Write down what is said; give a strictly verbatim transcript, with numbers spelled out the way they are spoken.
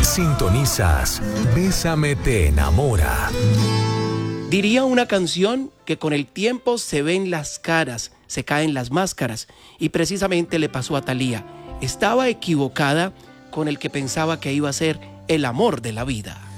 Sintonizas Bésame te enamora. Diría una canción que con el tiempo se ven las caras, se caen las máscaras, y precisamente le pasó a Thalía. Estaba equivocada con el que pensaba que iba a ser el amor de la vida.